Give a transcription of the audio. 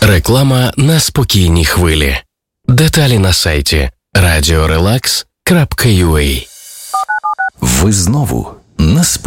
Реклама на спокійній хвилі. Деталі на сайті radiorelax.ua. Ви знову на